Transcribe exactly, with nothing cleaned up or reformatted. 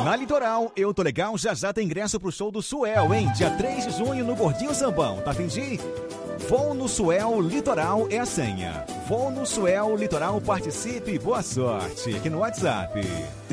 Na Litoral, Eu Tô Legal já já tem ingresso pro show do Suel, hein? Dia três de junho no Gordinho Sambão. Tá a fim de ir? Vou no Suel Litoral é a senha. Vou no Suel Litoral, participe, boa sorte. Aqui no WhatsApp.